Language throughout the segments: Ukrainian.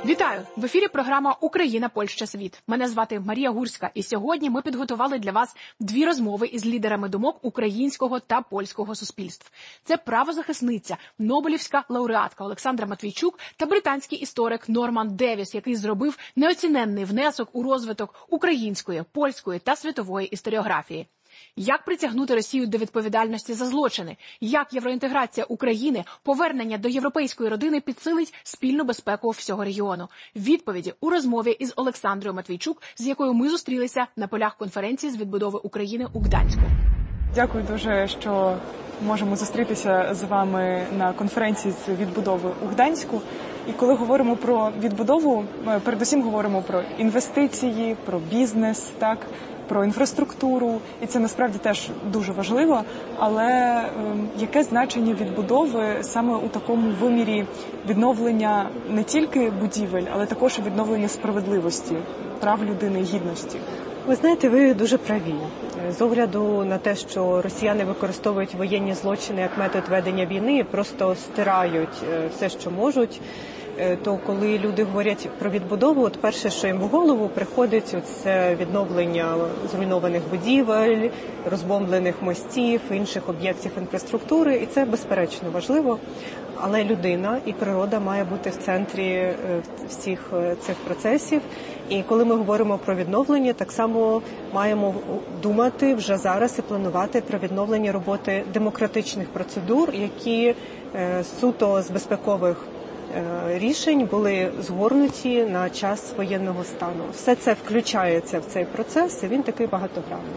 Вітаю! В ефірі програма «Україна, Польща, світ». Мене звати Марія Гурська, і сьогодні ми підготували для вас дві розмови із лідерами думок українського та польського суспільств. Це правозахисниця, Нобелівська лауреатка Олександра Матвійчук та британський історик Норман Девіс, який зробив неоціненний внесок у розвиток української, польської та світової історіографії. Як притягнути Росію до відповідальності за злочини? Як євроінтеграція України, повернення до європейської родини підсилить спільну безпеку всього регіону? Відповіді у розмові із Олександрою Матвійчук, з якою ми зустрілися на полях конференції з відбудови України у Гданську. Дякую дуже, що можемо зустрітися з вами на конференції з відбудови у Гданську. І коли говоримо про відбудову, ми передусім говоримо про інвестиції, про бізнес, так, про інфраструктуру, і це насправді теж дуже важливо, але яке значення відбудови саме у такому вимірі відновлення не тільки будівель, але також і відновлення справедливості, прав людини і гідності? Ви знаєте, ви дуже праві. З огляду на те, що росіяни використовують воєнні злочини як метод ведення війни і просто стирають все, що можуть, то коли люди говорять про відбудову, от перше, що їм в голову приходить, це відновлення зруйнованих будівель, розбомблених мостів, інших об'єктів інфраструктури, і це безперечно важливо. Але людина і природа має бути в центрі всіх цих процесів. І коли ми говоримо про відновлення, так само маємо думати вже зараз і планувати про відновлення роботи демократичних процедур, які суто з безпекових рішень були згорнуті на час воєнного стану. Все це включається в цей процес, і він такий багатогранний.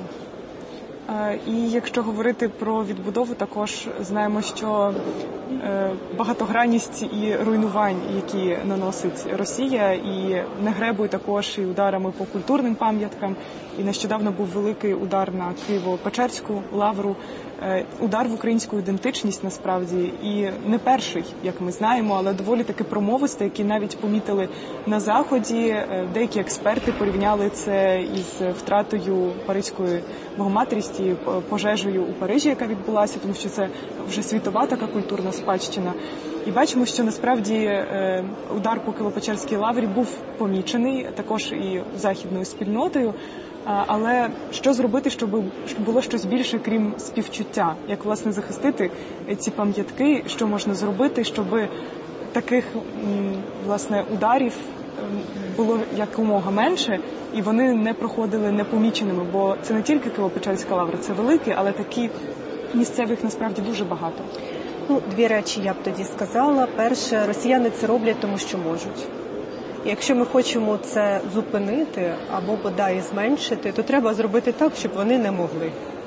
І якщо говорити про відбудову, також знаємо, що багатогранність і руйнувань, які наносить Росія, і не гребує також і ударами по культурним пам'яткам. І нещодавно був великий удар на Києво-Печерську лавру, удар в українську ідентичність насправді, і не перший, як ми знаємо, але доволі таки промовистий, який навіть помітили на Заході. Деякі експерти порівняли це із втратою Паризької Богоматері, з тією пожежею у Парижі, яка відбулася, тому що це вже світова така культурна спадщина. І бачимо, що насправді удар по Києво-Печерській лаврі був помічений також і західною спільнотою. Але що зробити, щоб було щось більше, крім співчуття? Як, власне, захистити ці пам'ятки? Що можна зробити, щоб таких, власне, ударів було якомога менше, і вони не проходили непоміченими? Бо це не тільки Києво-Печерська лавра, це велике, але такі місцевих насправді дуже багато. Дві речі я б тоді сказала. Перше, росіяни це роблять, тому що можуть. Якщо ми хочемо це зупинити або бодай зменшити, то треба зробити так, щоб вони не могли.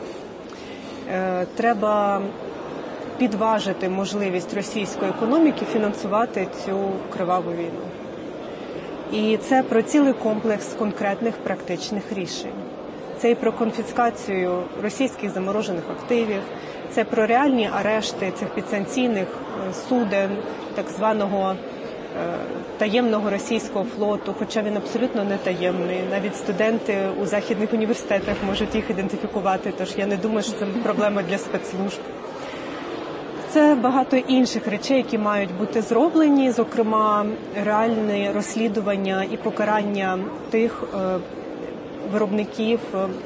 Треба підважити можливість російської економіки фінансувати цю криваву війну. І це про цілий комплекс конкретних практичних рішень. Це і про конфіскацію російських заморожених активів, це про реальні арешти цих підсанкційних суден, так званого таємного російського флоту, хоча він абсолютно не таємний. Навіть студенти у західних університетах можуть їх ідентифікувати, тож я не думаю, що це проблема для спецслужб. Це багато інших речей, які мають бути зроблені, зокрема реальне розслідування і покарання тих виробників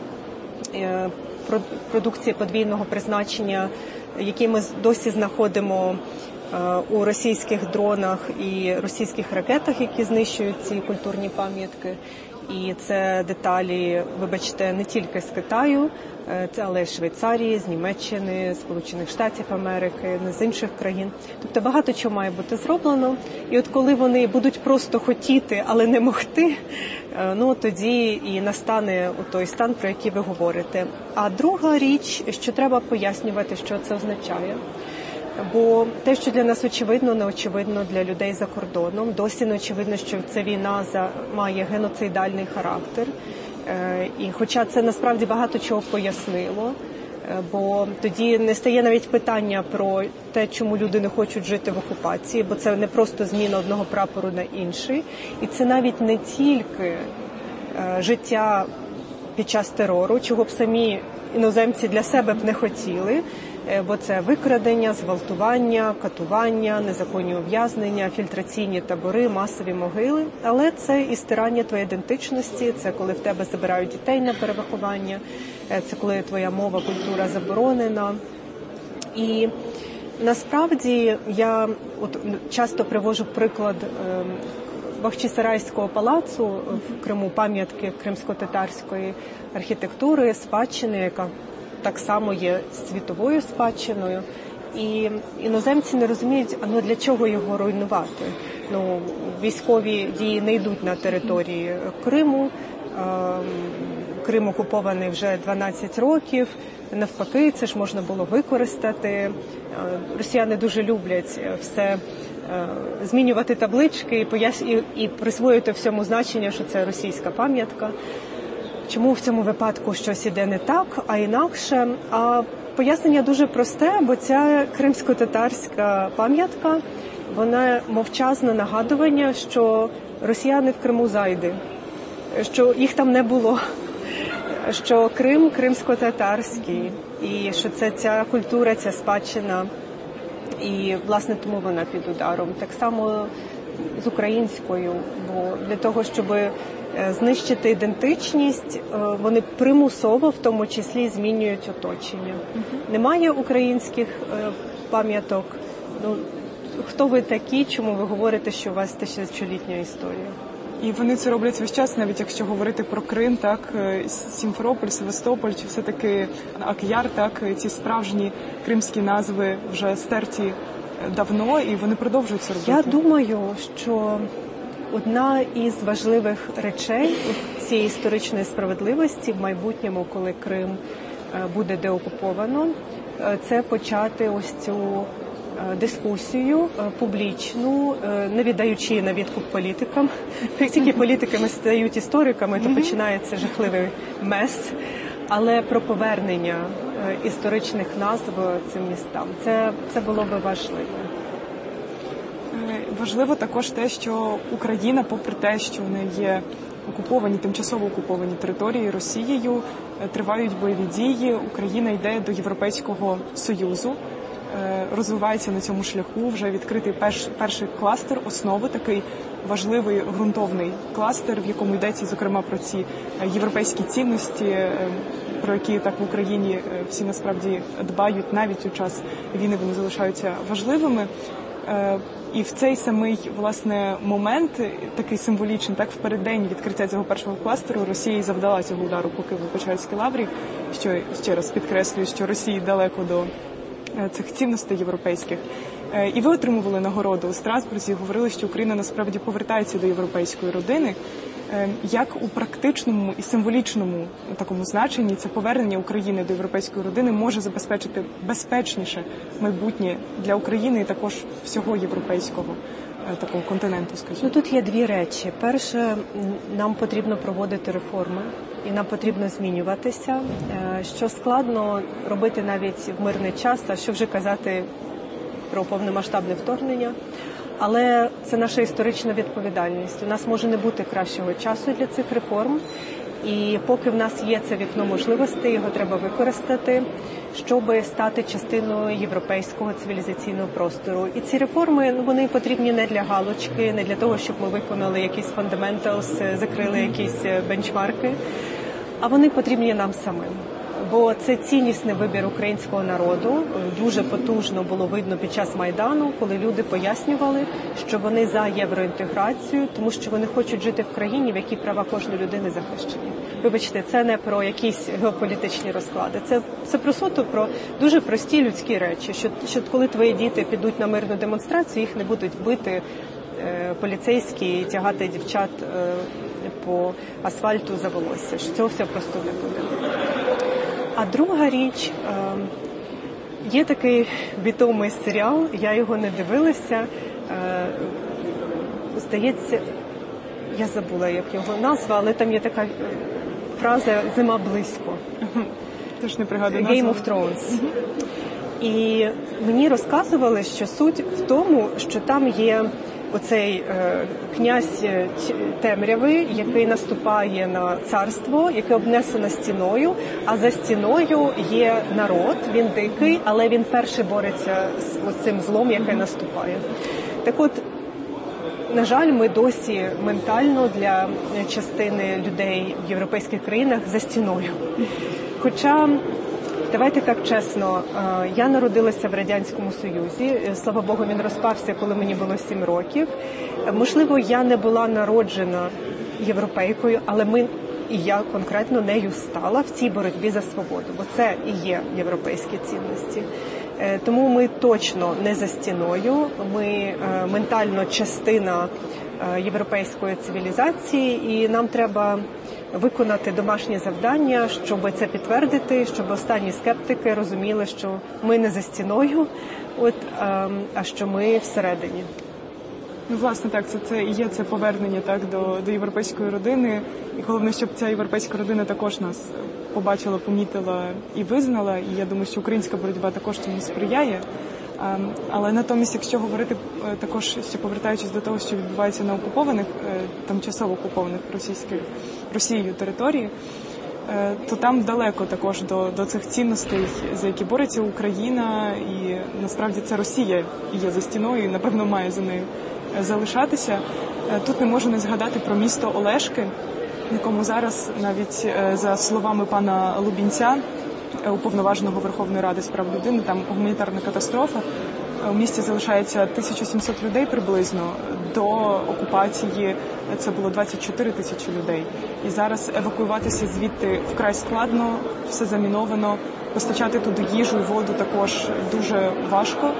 продукції подвійного призначення, які ми досі знаходимо у російських дронах і російських ракетах, які знищують ці культурні пам'ятки. І це деталі, вибачте, не тільки з Китаю, але й з Швейцарії, з Німеччини, Сполучених Штатів Америки, з інших країн. Тобто багато чого має бути зроблено. І от коли вони будуть просто хотіти, але не могти, тоді і настане той стан, про який ви говорите. А друга річ, що треба пояснювати, що це означає. Бо те, що для нас очевидно, не очевидно для людей за кордоном. Досі не очевидно, що ця війна має геноцидальний характер. І хоча це насправді багато чого пояснило, бо тоді не стає навіть питання про те, чому люди не хочуть жити в окупації, бо це не просто зміна одного прапору на інший. І це навіть не тільки життя під час терору, чого б самі іноземці для себе б не хотіли. бо це викрадення, зґвалтування, катування, незаконні ув'язнення, фільтраційні табори, масові могили. Але це і стирання твоєї ідентичності, це коли в тебе забирають дітей на перевиховання, це коли твоя мова, культура заборонена. І насправді я часто привожу приклад Бахчисарайського палацу в Криму, пам'ятки кримсько-татарської архітектури, спадщини, яка так само є світовою спадщиною. І іноземці не розуміють, для чого його руйнувати. Військові дії не йдуть на території Криму. Крим окупований вже 12 років. Навпаки, це ж можна було використати. Росіяни дуже люблять все змінювати таблички і присвоювати всьому значення, що це російська пам'ятка. Чому в цьому випадку щось іде не так, а інакше? А пояснення дуже просте, бо ця кримсько-татарська пам'ятка, вона мовчазне нагадування, що росіяни в Криму зайди, що їх там не було, що Крим кримсько-татарський, і що це ця культура, ця спадщина, і, власне, тому вона під ударом. Так само з українською, бо для того, щоб знищити ідентичність, вони примусово, в тому числі, змінюють оточення. Немає українських пам'яток. Хто ви такі, чому ви говорите, що у вас тисячолітня історія? І вони це роблять весь час, навіть якщо говорити про Крим, так, Сімферополь, Севастополь, чи все-таки Ак'яр, так, ці справжні кримські назви вже стерті давно, і вони продовжують це робити. Я думаю, що одна із важливих речей цієї історичної справедливості в майбутньому, коли Крим буде деокуповано, це почати ось цю дискусію публічну, не віддаючи її на відкуп політикам. Як тільки політиками стають істориками, то починається жахливий мес. Але про повернення історичних назв цим містам, це було би важливо. Важливо також те, що Україна, попри те, що в неї є тимчасово окуповані території Росією, тривають бойові дії, Україна йде до Європейського Союзу, розвивається на цьому шляху, вже відкритий перший кластер, основи, такий важливий ґрунтовний кластер, в якому йдеться, зокрема, про ці європейські цінності, про які так в Україні всі насправді дбають, навіть у час війни вони залишаються важливими. І в цей самий, власне, момент, такий символічний, так, в переддень відкриття цього першого кластеру, Росія завдала цього удару по Києво-Печерській лаврі, що, ще раз підкреслюю, що Росії далеко до цих цінностей європейських. І ви отримували нагороду у Страсбурзі, говорили, що Україна насправді повертається до європейської родини. Як у практичному і символічному такому значенні це повернення України до європейської родини може забезпечити безпечніше майбутнє для України і також всього європейського такого континенту, скажімо? Тут є дві речі. Перше, нам потрібно проводити реформи, і нам потрібно змінюватися, що складно робити навіть в мирний час, а що вже казати про повномасштабне вторгнення. Але це наша історична відповідальність. У нас може не бути кращого часу для цих реформ. І поки в нас є це вікно можливостей, його треба використати, щоб стати частиною європейського цивілізаційного простору. І ці реформи, вони потрібні не для галочки, не для того, щоб ми виконали якісь fundamentals, закрили якісь бенчмарки, а вони потрібні нам самим. Бо це ціннісний вибір українського народу. Дуже потужно було видно під час Майдану, коли люди пояснювали, що вони за євроінтеграцію, тому що вони хочуть жити в країні, в якій права кожної людини захищені. Вибачте, це не про якісь геополітичні розклади. Це про суто, про дуже прості людські речі, що коли твої діти підуть на мирну демонстрацію, їх не будуть бити поліцейські і тягати дівчат по асфальту за волосся. Що цього все просто не буде. А друга річ, є такий відомий серіал, я його не дивилася, здається, я забула, як його назва, але там є така фраза «Зима близько». Теж не пригадую Game of Thrones. І мені розказували, що суть в тому, що там є оцей князь темряви, який наступає на царство, яке обнесено стіною, а за стіною є народ, він дикий, але він перший бореться з цим злом, яке наступає. Так от, на жаль, ми досі ментально для частини людей в європейських країнах за стіною. Хоча, давайте так чесно, я народилася в Радянському Союзі, слава Богу, він розпався, коли мені було 7 років. Можливо, я не була народжена європейкою, але і я конкретно нею стала в цій боротьбі за свободу, бо це і є європейські цінності. Тому ми точно не за стіною, ми ментально частина європейської цивілізації, і нам треба виконати домашнє завдання, щоб це підтвердити, щоб останні скептики розуміли, що ми не за стіною, а що ми всередині. Ну, власне, так, це і є це повернення так до європейської родини. І головне, щоб ця європейська родина також нас побачила, помітила і визнала. І я думаю, що українська боротьба також цьому сприяє. Але натомість, якщо говорити також, ще повертаючись до того, що відбувається на окупованих, тимчасово окупованих Росією території, то там далеко також до цих цінностей, за які бореться Україна, і насправді це Росія і є за стіною, і, напевно, має за нею залишатися. Тут не можу не згадати про місто Олешки, в якому зараз, навіть за словами пана Лубінця, уповноваженого Верховної Ради з прав людини, там гуманітарна катастрофа. У місті залишається 1700 людей приблизно. До окупації це було 24 тисячі людей. І зараз евакуюватися звідти вкрай складно, все заміновано. Постачати туди їжу і воду також дуже важко.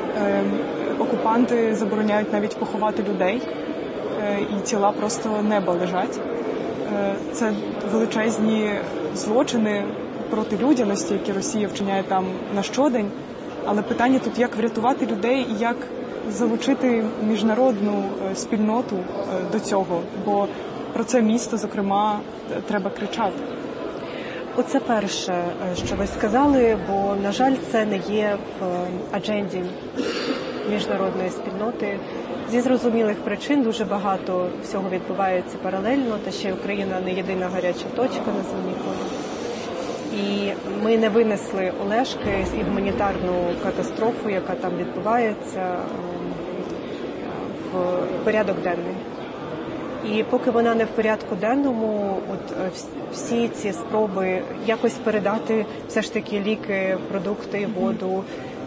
Окупанти забороняють навіть поховати людей, і тіла просто неба лежать. Це величезні злочини проти людяності, які Росія вчиняє там на щодень. Але питання тут, як врятувати людей і як залучити міжнародну спільноту до цього. Бо про це місто, зокрема, треба кричати. Оце перше, що ви сказали, бо, на жаль, це не є в адженді міжнародної спільноти. Зі зрозумілих причин дуже багато всього відбувається паралельно, та ще Україна не єдина гаряча точка на земній кулі. І ми не винесли Олешки і гуманітарну катастрофу, яка там відбувається, в порядок денний. І поки вона не в порядку денному, всі ці спроби якось передати все ж таки ліки, продукти, воду,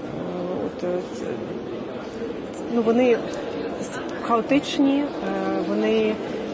вони хаотичні, вони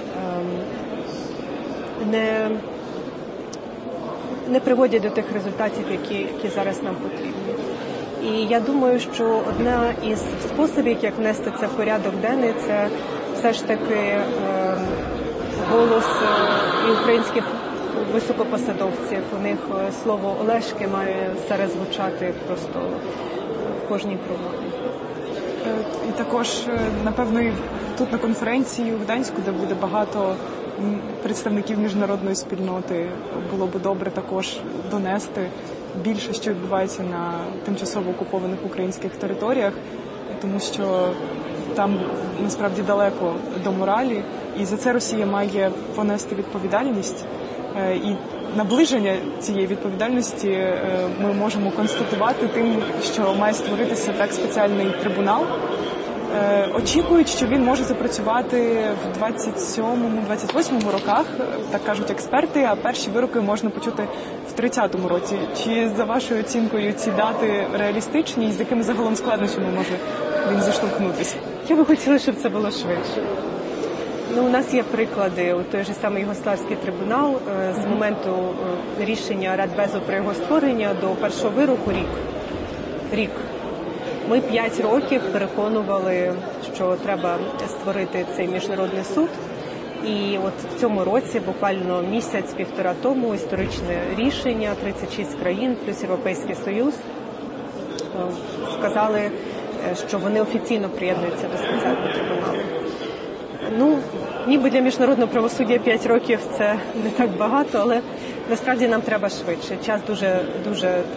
не приводять до тих результатів, які зараз нам потрібні. І я думаю, що одна із способів, як внести це в порядок денний, це все ж таки голос і українських високопосадовців. У них слово Олешки має зараз звучати просто в кожній промові. І також, напевно, і тут на конференції у Гданську, де буде багато представників міжнародної спільноти, було б добре також донести більше, що відбувається на тимчасово окупованих українських територіях, тому що там насправді далеко до моралі, і за це Росія має понести відповідальність. І наближення цієї відповідальності ми можемо констатувати тим, що має створитися так спеціальний трибунал. Очікують, що він може запрацювати в 27-28 роках, так кажуть експерти, а перші вироки можна почути в 30-му році. Чи за вашою оцінкою ці дати реалістичні і з якими загалом складнощами може він зіштовхнутися? Я би хотіла, щоб це було швидше. У нас є приклади, той же самий Югославський трибунал, з моменту рішення Радбезу про його створення до першого вироку рік. Ми 5 років переконували, що треба створити цей міжнародний суд. І от в цьому році, буквально місяць-півтора тому, історичне рішення, 36 країн плюс Європейський Союз сказали, що вони офіційно приєднуються до спеціального трибуналу. Ніби для міжнародного правосуддя 5 років це не так багато, але насправді нам треба швидше. Час дуже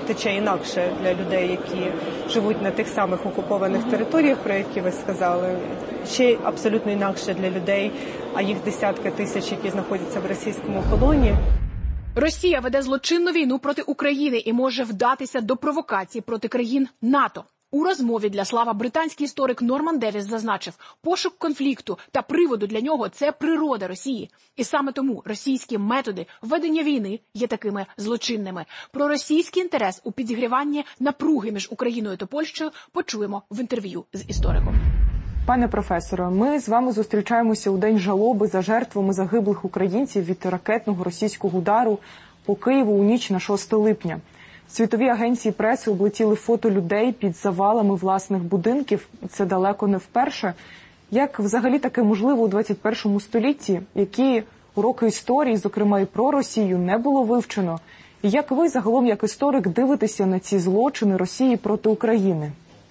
тече інакше для людей, які живуть на тих самих окупованих територіях, про які ви сказали. Ще абсолютно інакше для людей, а їх десятки тисяч, які знаходяться в російському полоні. Росія веде злочинну війну проти України і може вдатися до провокацій проти країн НАТО. У розмові для Слава британський історик Норман Девіс зазначив, пошук конфлікту та приводу для нього – це природа Росії. І саме тому російські методи ведення війни є такими злочинними. Про російський інтерес у підігріванні напруги між Україною та Польщею почуємо в інтерв'ю з істориком. Пане професоре, ми з вами зустрічаємося у день жалоби за жертвами загиблих українців від ракетного російського удару по Києву у ніч на 6 липня. Світові агенції преси облетіли фото людей під завалами власних будинків. Це далеко не вперше. Як взагалі таке можливо у 21 столітті? Які уроки історії, зокрема і про Росію, не було вивчено? І як ви загалом, як історик, дивитеся на ці злочини Росії проти України?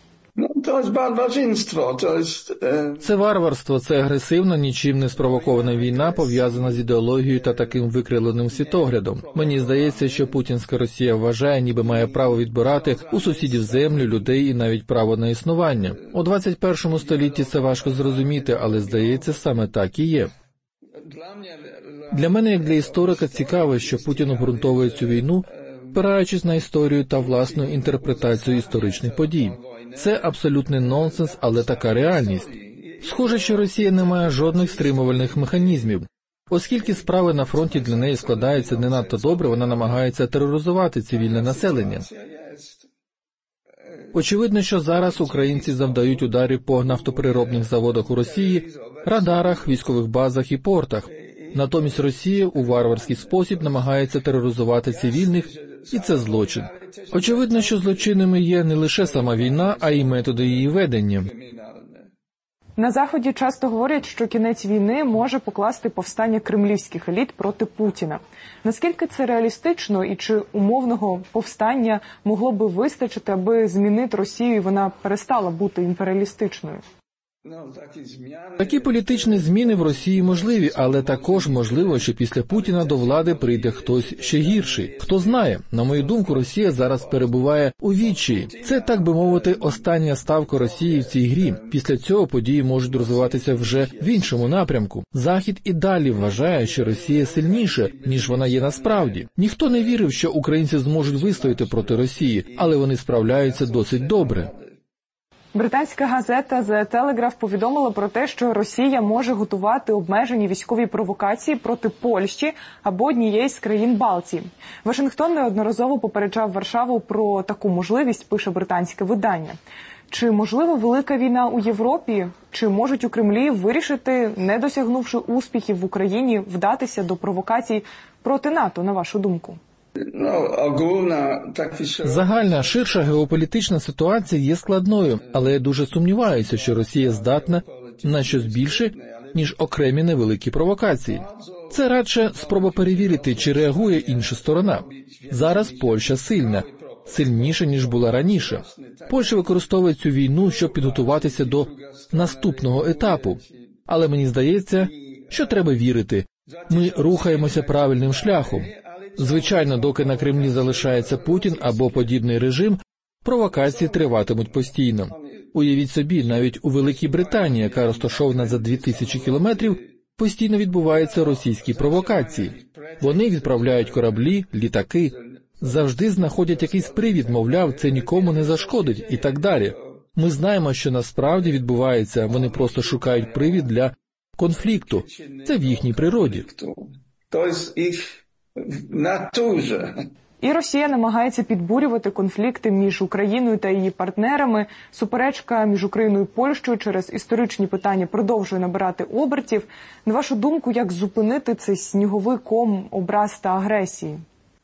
Це варварство, це агресивна, нічим не спровокована війна, пов'язана з ідеологією та таким викривленим світоглядом. Мені здається, що путінська Росія вважає, ніби має право відбирати у сусідів землю, людей і навіть право на існування. У 21 столітті це важко зрозуміти, але, здається, саме так і є. Для мене, як для історика, цікаво, що Путін обґрунтовує цю війну, спираючись на історію та власну інтерпретацію історичних подій. Це абсолютний нонсенс, але така реальність. Схоже, що Росія не має жодних стримувальних механізмів. Оскільки справи на фронті для неї складаються не надто добре, вона намагається тероризувати цивільне населення. Очевидно, що зараз українці завдають ударів по нафтопереробних заводах у Росії, радарах, військових базах і портах. Натомість Росія у варварський спосіб намагається тероризувати цивільних, і це злочин. Очевидно, що злочинними є не лише сама війна, а й методи її ведення. На Заході часто говорять, що кінець війни може покласти повстання кремлівських еліт проти Путіна. Наскільки це реалістично і чи умовного повстання могло би вистачити, аби змінити Росію і вона перестала бути імперіалістичною? Такі політичні зміни в Росії можливі, але також можливо, що після Путіна до влади прийде хтось ще гірший. Хто знає, на мою думку, Росія зараз перебуває у відчаї. Це, так би мовити, остання ставка Росії в цій грі. Після цього події можуть розвиватися вже в іншому напрямку. Захід і далі вважає, що Росія сильніша, ніж вона є насправді. Ніхто не вірив, що українці зможуть вистояти проти Росії, але вони справляються досить добре. Британська газета The Telegraph повідомила про те, що Росія може готувати обмежені військові провокації проти Польщі або однієї з країн Балтії. Вашингтон неодноразово попереджав Варшаву про таку можливість, пише британське видання. Чи можлива велика війна у Європі? Чи можуть у Кремлі вирішити, не досягнувши успіхів в Україні, вдатися до провокацій проти НАТО, на вашу думку? Загальна, ширша геополітична ситуація є складною, але я дуже сумніваюся, що Росія здатна на щось більше, ніж окремі невеликі провокації. Це радше спроба перевірити, чи реагує інша сторона. Зараз Польща сильна, сильніша, ніж була раніше. Польща використовує цю війну, щоб підготуватися до наступного етапу. Але мені здається, що треба вірити. Ми рухаємося правильним шляхом. Звичайно, доки на Кремлі залишається Путін або подібний режим, провокації триватимуть постійно. Уявіть собі, навіть у Великій Британії, яка розташована за 2000 кілометрів, постійно відбуваються російські провокації. Вони відправляють кораблі, літаки, завжди знаходять якийсь привід, мовляв, це нікому не зашкодить і так далі. Ми знаємо, що насправді відбувається, вони просто шукають привід для конфлікту. Це в їхній природі. І Росія намагається підбурювати конфлікти між Україною та її партнерами. Суперечка між Україною і Польщею через історичні питання продовжує набирати обертів. На вашу думку, як зупинити цей сніговий ком образ та агресії?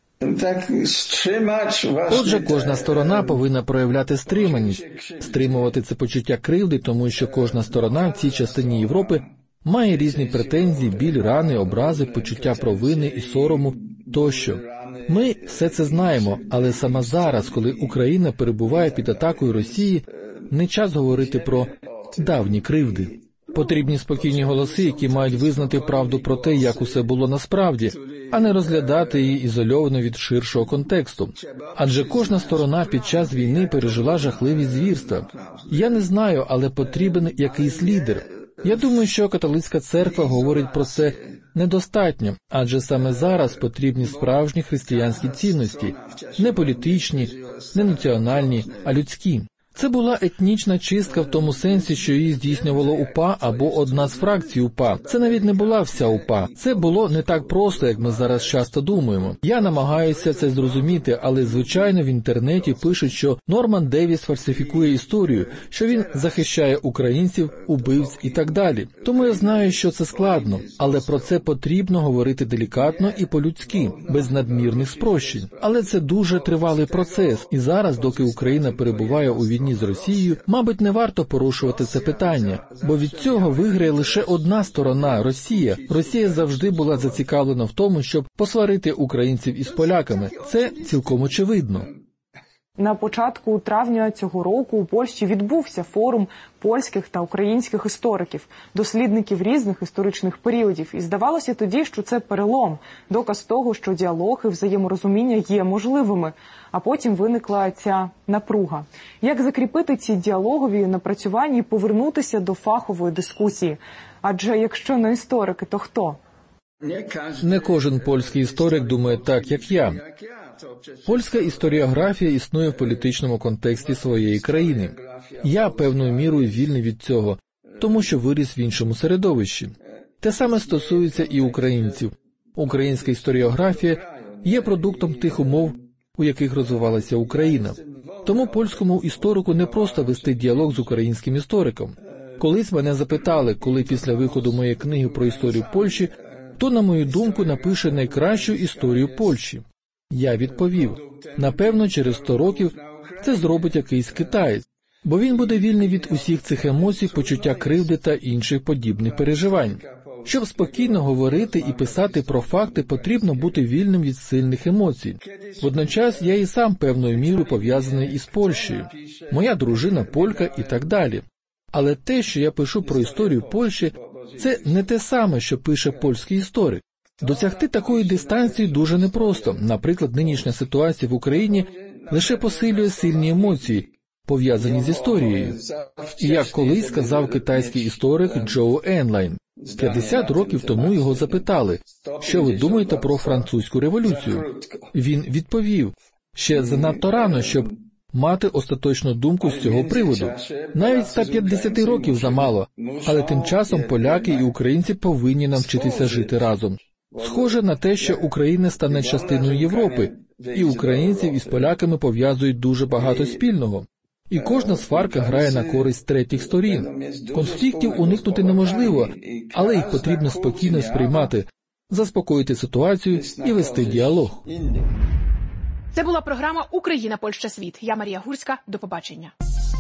Отже, кожна сторона повинна проявляти стриманість, стримувати це почуття кривди, тому що кожна сторона в цій частині Європи має різні претензії, біль, рани, образи, почуття провини і сорому тощо. Ми все це знаємо, але саме зараз, коли Україна перебуває під атакою Росії, не час говорити про давні кривди. Потрібні спокійні голоси, які мають визнати правду про те, як усе було насправді, а не розглядати її ізольовано від ширшого контексту. Адже кожна сторона під час війни пережила жахливі звірства. Я не знаю, але потрібен якийсь лідер. Я думаю, що католицька церква говорить про це недостатньо, адже саме зараз потрібні справжні християнські цінності, не політичні, не національні, а людські. Це була етнічна чистка в тому сенсі, що її здійснювало УПА або одна з фракцій УПА. Це навіть не була вся УПА. Це було не так просто, як ми зараз часто думаємо. Я намагаюся це зрозуміти, але, звичайно, в інтернеті пишуть, що Норман Девіс фальсифікує історію, що він захищає українців, убивць і так далі. Тому я знаю, що це складно, але про це потрібно говорити делікатно і по-людськи, без надмірних спрощень. Але це дуже тривалий процес, і зараз, доки Україна перебуває у війні з Росією, мабуть, не варто порушувати це питання, бо від цього виграє лише одна сторона – Росія. Росія завжди була зацікавлена в тому, щоб посварити українців із поляками. Це цілком очевидно. На початку травня цього року у Польщі відбувся форум польських та українських істориків, дослідників різних історичних періодів. І здавалося тоді, що це перелом, доказ того, що діалог і взаєморозуміння є можливими. А потім виникла ця напруга. Як закріпити ці діалогові напрацювання і повернутися до фахової дискусії? Адже якщо не історики, то хто? Не кожен польський історик думає так, як я. Польська історіографія існує в політичному контексті своєї країни. Я певною мірою вільний від цього, тому що виріс в іншому середовищі. Те саме стосується і українців. Українська історіографія є продуктом тих умов, у яких розвивалася Україна. Тому польському історику не просто вести діалог з українським істориком. Колись мене запитали, коли після виходу моєї книги про історію Польщі, хто, на мою думку, напише найкращу історію Польщі. Я відповів, напевно, через 100 років це зробить якийсь китаєць, бо він буде вільний від усіх цих емоцій, почуття кривди та інших подібних переживань. Щоб спокійно говорити і писати про факти, потрібно бути вільним від сильних емоцій. Водночас я і сам певною мірою пов'язаний із Польщею. Моя дружина полька і так далі. Але те, що я пишу про історію Польщі, це не те саме, що пише польський історик. Досягти такої дистанції дуже непросто. Наприклад, нинішня ситуація в Україні лише посилює сильні емоції, пов'язані з історією. І як колись сказав китайський історик Джоу Енлайн, 50 років тому його запитали, що ви думаєте про французьку революцію? Він відповів, ще занадто рано, щоб мати остаточну думку з цього приводу. Навіть 150 років замало, але тим часом поляки і українці повинні навчитися жити разом. Схоже на те, що Україна стане частиною Європи, і українців із поляками пов'язують дуже багато спільного. І кожна сварка грає на користь третіх сторін. Конфліктів уникнути неможливо, але їх потрібно спокійно сприймати, заспокоїти ситуацію і вести діалог. Це була програма «Україна, Польща, світ». Я Марія Гурська. До побачення.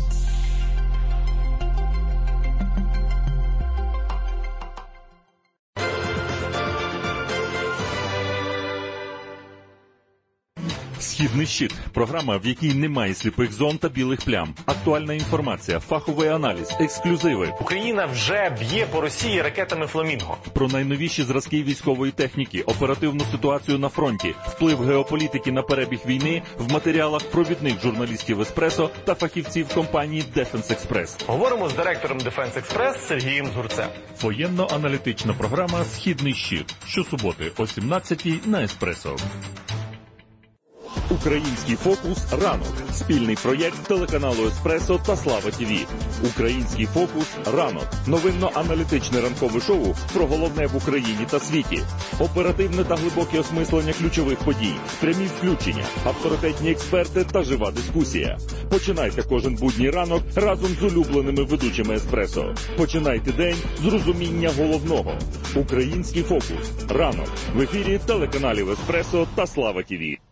«Східний щит» – програма, в якій немає сліпих зон та білих плям. Актуальна інформація, фаховий аналіз, ексклюзиви. Україна вже б'є по Росії ракетами «Фламінго». Про найновіші зразки військової техніки, оперативну ситуацію на фронті, вплив геополітики на перебіг війни в матеріалах провідних журналістів «Еспресо» та фахівців компанії «Дефенс Експрес». Говоримо з директором «Дефенс Експрес» Сергієм Згурцем. Воєнно-аналітична програма «Східний щит». Щосуботи о 17-й на «Еспресо». Український фокус «Ранок» – спільний проєкт телеканалу «Еспресо» та «Слава ТВ». Український фокус «Ранок» – новинно-аналітичне ранкове шоу про головне в Україні та світі. Оперативне та глибоке осмислення ключових подій, прямі включення, авторитетні експерти та жива дискусія. Починайте кожен будній ранок разом з улюбленими ведучими «Еспресо». Починайте день з розуміння головного. Український фокус «Ранок» в ефірі телеканалів «Еспресо» та «Слава ТВ».